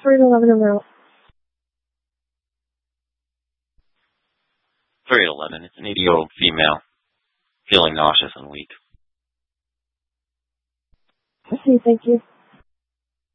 for an 11 amount. 311. It's an 80-year-old female, feeling nauseous and weak. I see, thank you.